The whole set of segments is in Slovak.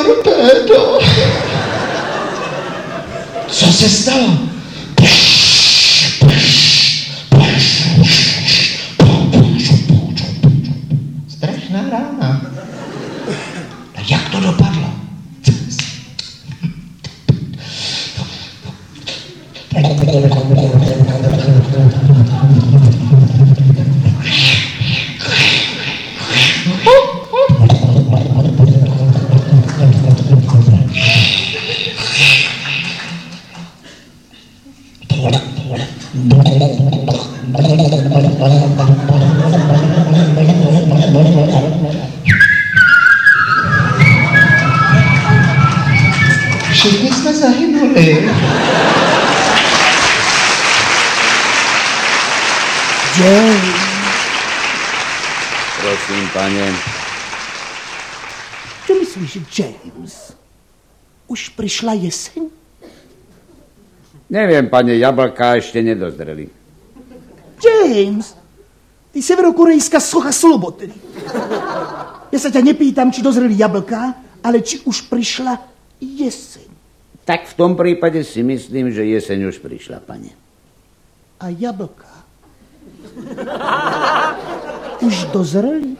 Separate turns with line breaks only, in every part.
torpédo. Co se stalo? Strašná rána. A jak to dopadlo? Všichni jsme zahynuli.
James.
Prosím, pane.
Čo myslíš, James? Už prišla jeseň?
Neviem, pane, jablká ešte nedozreli.
James, ty severokorejská socha slobody. Ja sa ťa nepýtam, či dozreli jablká, ale či už prišla jeseň.
Tak v tom prípade si myslím, že jeseň už prišla, pane.
A jablká? Už dozreli?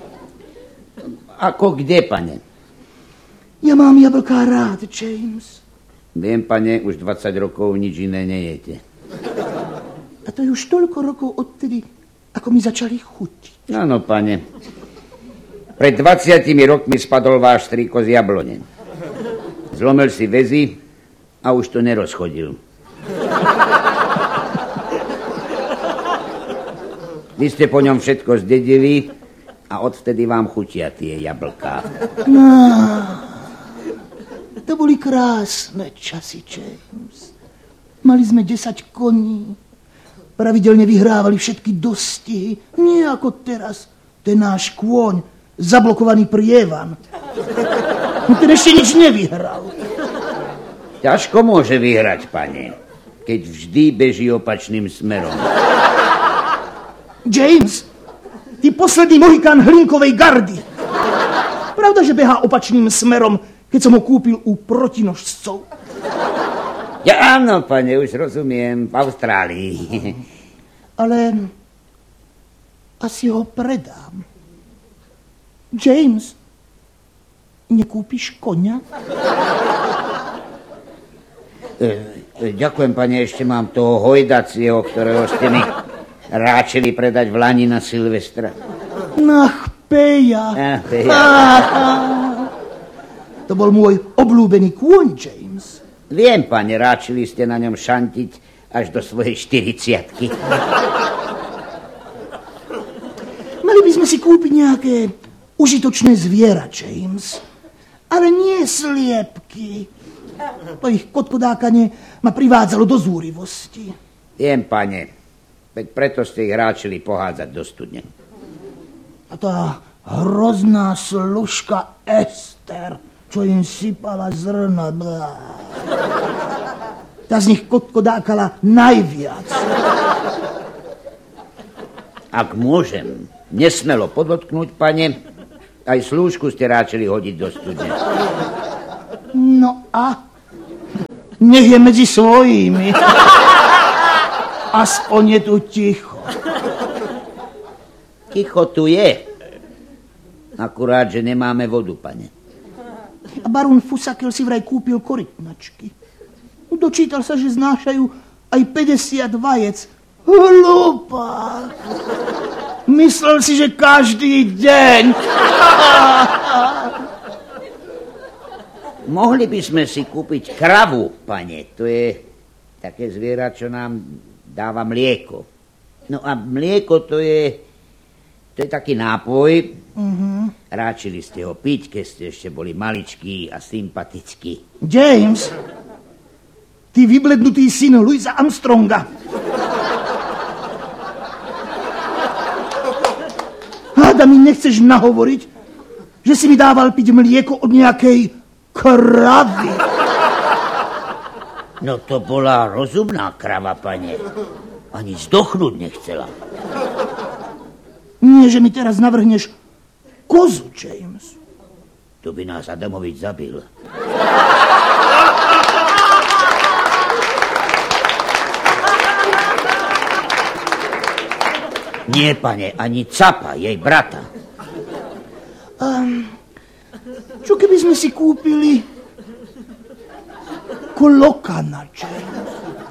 Ako kde, pane?
Ja mám jablká rád, James.
Viem, pane, už 20 rokov nič iné nejete.
A to je už toľko rokov odtedy, ako mi začali chutiť.
Áno, pane. Pred 20 rokmi spadol váš strýko z jablone. Zlomil si väzy a už to nerozchodil. Vy ste po ňom všetko zdedili a odvtedy vám chutia tie jablká.
No, to boli krásne časy, James. Mali sme 10 koní. Pravidelne vyhrávali všetky dostihy. Nie ako teraz. Ten náš kôň, zablokovaný prievan. No ten ešte nič nevyhral.
Ťažko môže vyhrať, pane, keď vždy beží opačným smerom.
James, ty posledný mohikán hlinkovej gardy. Pravda, že behá opačným smerom, keď som ho kúpil u protinožcov.
Ja áno, pane, už rozumiem, v Austrálii.
Ale asi ho predám. James, nekúpiš koňa?
Ďakujem, pane, ešte mám toho hojdacieho, ktorého ste mi ráčili predať v Lani na Silvestra.
Ach, Peja.
Peja.
To bol môj obľúbený kôň, James.
Viem, pane, ráčili ste na ňom šantiť až do svojej 40-ky.
Mali by sme si kúpiť nejaké užitočné zviera, James. Ale nie sliepky. To ich kotkodákanie ma privádzalo do zúrivosti.
Viem, pane, veď preto ste ich ráčili pohádzať do studne.
A tá hrozná služka Ester, čo im sypala zrna. Tá z nich kotkodákala najviac.
Ak môžem nesmelo podotknúť, pane, aj slúžku ste ráčili hodiť do studne.
No a? Nech je medzi svojimi. Aspoň je tu ticho.
Ticho tu je. Akurát, že nemáme vodu, pane.
A barón Fusakel si vraj kúpil korytnačky. Dočítal sa, že znášajú aj 50 vajec. Hlupák. Myslel si, že každý deň.
Mohli by sme si kúpiť kravu, pane. To je také zviera, čo nám dáva mlieko. No a mlieko to je taký nápoj. Ráčili ste ho piť, keď ste ešte boli maličkí a sympatickí.
James, ty vyblednutý syn Louisa Armstronga. Háda mi nechceš nahovoriť, že si mi dával piť mlieko od nejakej kravy.
No to bola rozumná krava, pane. Ani zdochnúť nechcela.
Nie, že mi teraz navrhneš kozu, James.
To To by nás Adamovič zabil. Nie, pane, ani Capa, jej brata.
Čo keby sme si kúpili klokana, James?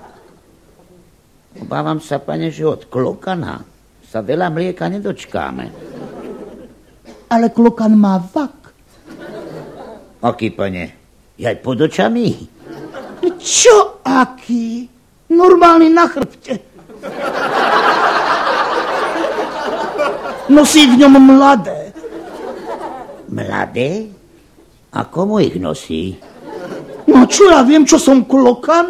Obávam sa, pane, že od klokana sa veľa mlieka nedočkáme.
Ale klokan má vak.
Aký, pane? Jaj pod očami?
Čo aký? Normálny na chrbte. Nosí v ňom mladé.
Mladé? A komu ich nosí?
No čo ja viem, čo som klokan?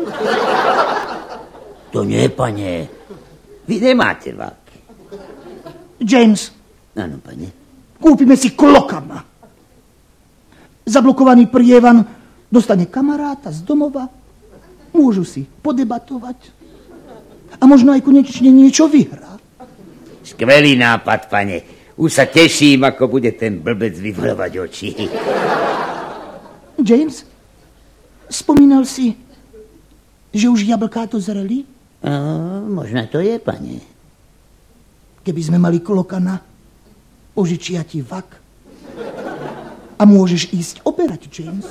To nie, pane. Vy nemáte vak.
James,
Áno, pane.
kúpime si klokana. Zablokovaný prievan dostane kamaráta z domova. Môžu si podebatovať. A možno aj konečne niečo vyhrá.
Skvelý nápad, pane. Už sa teším, ako bude ten blbec vyvolovať oči.
James, spomínal si, že už jablká to zreli?
Možno to je, pane.
Keby sme mali klokana, požičia ti vak. A môžeš ísť oberať, James.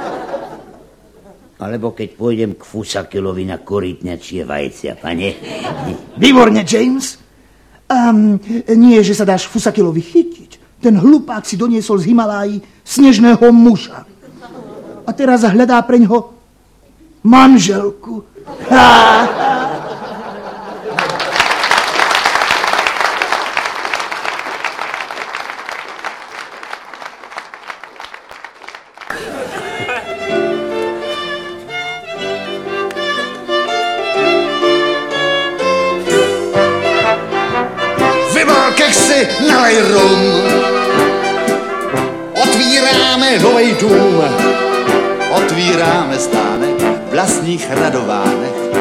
Alebo keď pôjdem k Fusakelovi na korytňačie vajcia, pane.
Výborne, James. Nie, že sa dáš Fusakelovi chytiť. Ten hlupák si doniesol z Himalájí snežného muža. A teraz hľadá preňho manželku.
Keksy, nalej rum. Otvíráme novej dům. Otvíráme stánek vlastních radovánek.